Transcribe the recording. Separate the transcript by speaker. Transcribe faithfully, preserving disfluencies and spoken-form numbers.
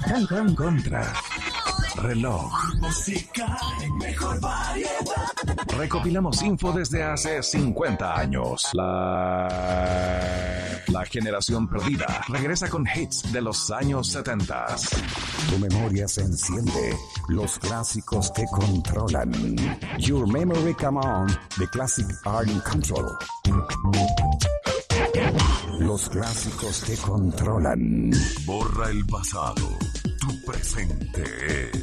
Speaker 1: Gran Contra. Reloj.
Speaker 2: Música en mejor variedad.
Speaker 1: Recopilamos info desde hace cincuenta años. La... La generación perdida regresa con hits de los años setenta.
Speaker 3: Tu memoria se enciende. Los clásicos te controlan. Your memory come on. The classic are in control. Los clásicos te controlan.
Speaker 2: Borra el pasado. Tu presente es